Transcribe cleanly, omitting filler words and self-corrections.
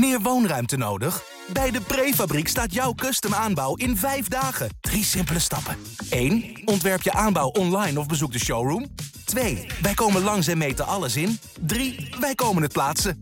Meer woonruimte nodig? Bij de Prefabriek staat jouw custom aanbouw in 5 dagen. 3 simpele stappen. 1. Ontwerp je aanbouw online of bezoek de showroom. 2. Wij komen langs en meten alles in. 3. Wij komen het plaatsen.